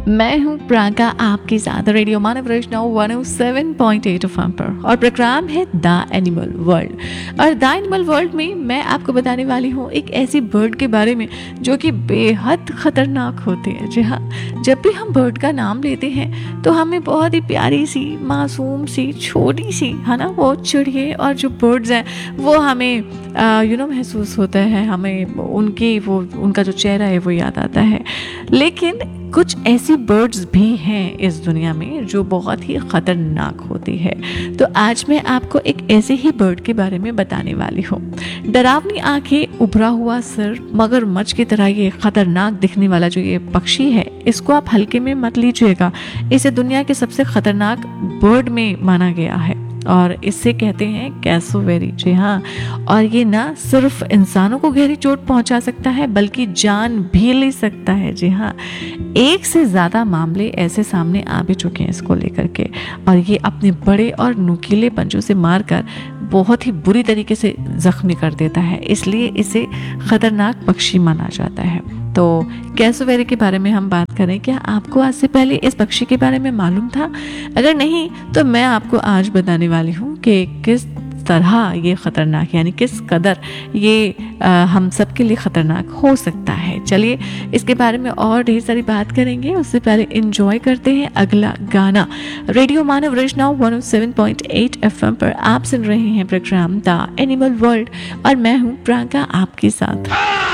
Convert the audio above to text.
मैं हूँ प्रांका आपके साथ रेडियो मानव वैष्णव 107.8 एफएम पर और प्रोग्राम है द एनिमल वर्ल्ड। और द एनिमल वर्ल्ड में मैं आपको बताने वाली हूँ एक ऐसी बर्ड के बारे में जो कि बेहद खतरनाक होती है। जी हाँ, जब भी हम बर्ड का नाम लेते हैं तो हमें बहुत ही प्यारी सी, मासूम सी, छोटी सी, है ना, वो चिड़िया और जो बर्ड्स हैं वो हमें महसूस होता है, हमें उनका जो चेहरा है वो याद आता है। लेकिन कुछ ऐसी बर्ड्स भी हैं इस दुनिया में जो बहुत ही खतरनाक होती है। तो आज मैं आपको एक ऐसे ही बर्ड के बारे में बताने वाली हूँ। डरावनी आंखें, उभरा हुआ सिर, मगरमच्छ की तरह ये खतरनाक दिखने वाला जो ये पक्षी है, इसको आप हल्के में मत लीजिएगा। इसे दुनिया के सबसे खतरनाक बर्ड में माना गया है और इससे कहते हैं कैसोवेरी। जी हाँ, और ये ना सिर्फ इंसानों को गहरी चोट पहुंचा सकता है बल्कि जान भी ले सकता है। जी हाँ, एक से ज़्यादा मामले ऐसे सामने आ भी चुके हैं इसको लेकर के, और ये अपने बड़े और नुकीले पंजों से मारकर बहुत ही बुरी तरीके से जख्मी कर देता है, इसलिए इसे खतरनाक पक्षी माना जाता है। तो कैसोवेरी के बारे में हम बात करें, क्या आपको आज से पहले इस पक्षी के बारे में मालूम था? अगर नहीं तो मैं आपको आज बताने वाली हूँ कि किस तरह ये खतरनाक, यानी किस कदर ये हम सब के लिए खतरनाक हो सकता है। चलिए इसके बारे में और ढेर सारी बात करेंगे, उससे पहले एंजॉय करते हैं अगला गाना। रेडियो मानव वैष्णव 107.8 एफएम पर आप सुन रहे हैं प्रोग्राम द एनिमल वर्ल्ड और मैं हूँ प्रांका आपके साथ।